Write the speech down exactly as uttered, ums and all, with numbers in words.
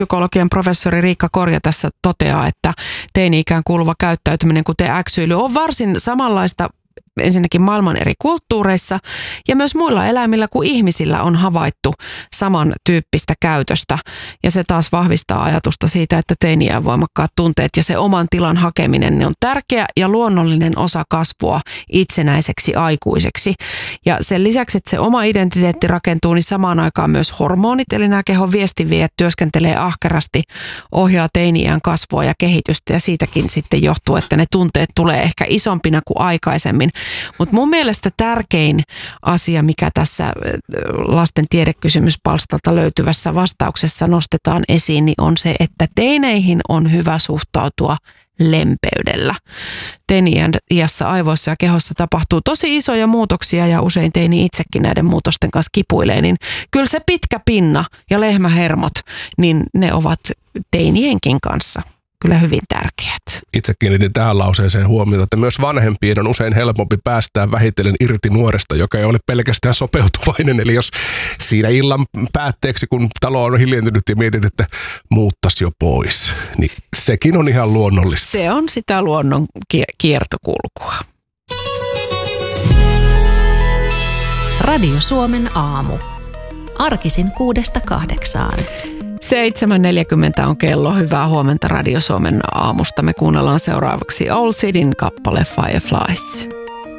psykologian professori Riikka Korja tässä toteaa, että teini-ikään kuuluva käyttäytyminen, kuten äksyily, on varsin samanlaista ensinnäkin maailman eri kulttuureissa ja myös muilla eläimillä kuin ihmisillä on havaittu samantyyppistä käytöstä. Ja se taas vahvistaa ajatusta siitä, että teiniään voimakkaat tunteet ja se oman tilan hakeminen ne on tärkeä ja luonnollinen osa kasvua itsenäiseksi aikuiseksi. Ja sen lisäksi, että se oma identiteetti rakentuu, niin samaan aikaan myös hormonit, eli nämä kehon viestinviejät työskentelee ahkerasti, ohjaa teiniään kasvua ja kehitystä ja siitäkin sitten johtuu, että ne tunteet tulee ehkä isompina kuin aikaisemmin. Mutta mun mielestä tärkein asia, mikä tässä lasten tiedekysymyspalstalta löytyvässä vastauksessa nostetaan esiin, niin on se, että teineihin on hyvä suhtautua lempeydellä. Teini-iän iässä aivoissa ja kehossa tapahtuu tosi isoja muutoksia ja usein teini itsekin näiden muutosten kanssa kipuilee, niin kyllä se pitkä pinna ja lehmähermot, niin ne ovat teinienkin kanssa kyllä hyvin tärkeät. Itse kiinnitin tähän lauseeseen huomiota, että myös vanhempien on usein helpompi päästää vähitellen irti nuoresta, joka ei ole pelkästään sopeutuvainen. Eli jos siinä illan päätteeksi, kun talo on hiljentynyt ja mietit, että muuttaisi jo pois, niin sekin on ihan luonnollista. Se on sitä luonnon kiertokulkua. Radio Suomen aamu. Arkisin kuudesta kahdeksaan. seitsemän neljäkymmentä on kello. Hyvää huomenta Radio Suomen aamusta. Me kuunnellaan seuraavaksi Owl Cityn kappale Fireflies.